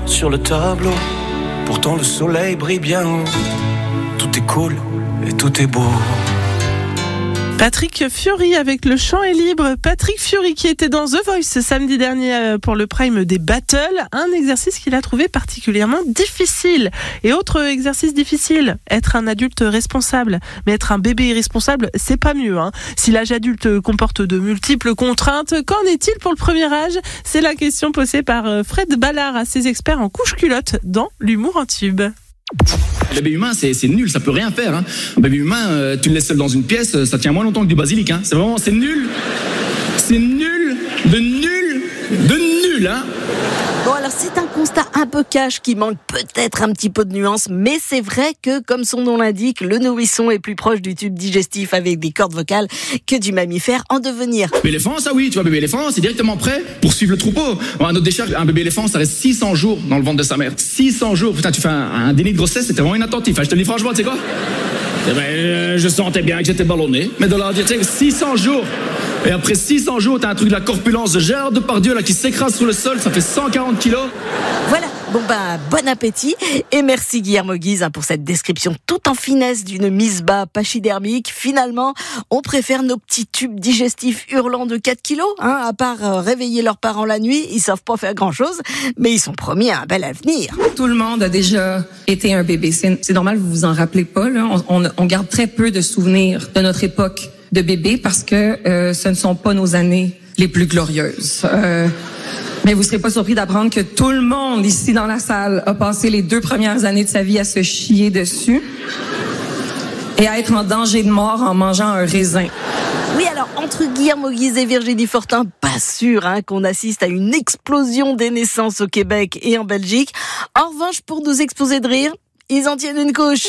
sur le tableau. Pourtant le soleil brille bien haut. Tout est cool et tout est beau. Patrick Fiori avec Le Chant est libre. Patrick Fiori qui était dans The Voice samedi dernier pour le prime des battles. Un exercice qu'il a trouvé particulièrement difficile. Et autre exercice difficile, être un adulte responsable. Mais être un bébé irresponsable, c'est pas mieux. Si l'âge adulte comporte de multiples contraintes, qu'en est-il pour le premier âge ? C'est la question posée par Fred Ballard à ses experts en couche-culotte dans l'humour en tube. Le bébé humain, c'est nul, ça peut rien faire. Un bébé humain, tu le laisses seul dans une pièce, ça tient moins longtemps que du basilic. C'est nul. C'est nul, de nul, de nul. Bon, alors c'est un constat un peu cash qui manque peut-être un petit peu de nuance, mais c'est vrai que, comme son nom l'indique, le nourrisson est plus proche du tube digestif avec des cordes vocales que du mammifère en devenir. Bébé éléphant, ça oui, tu vois, bébé éléphant, c'est directement prêt pour suivre le troupeau. Un autre décharge, un bébé éléphant, ça reste 600 jours dans le ventre de sa mère. 600 jours, putain, tu fais un déni de grossesse, c'était vraiment inattentif. Je te le dis franchement, tu sais quoi ? Je sentais bien que j'étais ballonné, mais de la dire, 600 jours. Et après 600 jours, t'as un truc de la corpulence de Gérard Depardieu là qui s'écrase sur le sol, ça fait 140 kilos. Voilà, bon appétit et merci Guillermo Guise pour cette description tout en finesse d'une mise bas pachydermique. Finalement, on préfère nos petits tubes digestifs hurlants de 4 kilos, à part réveiller leurs parents la nuit, ils savent pas faire grand chose, mais ils sont promis à un bel avenir. Tout le monde a déjà été un bébé, c'est normal, vous vous en rappelez pas, là. On garde très peu de souvenirs de notre époque de bébé parce que ce ne sont pas nos années les plus glorieuses. Mais vous serez pas surpris d'apprendre que tout le monde ici dans la salle a passé les 2 premières années de sa vie à se chier dessus et à être en danger de mort en mangeant un raisin. Oui, alors, entre Guillermo Guise et Virginie Fortin, pas sûr qu'on assiste à une explosion des naissances au Québec et en Belgique. En revanche, pour nous exploser de rire, ils en tiennent une couche.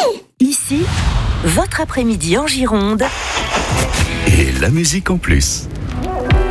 Ici, votre après-midi en Gironde. Et la musique en plus.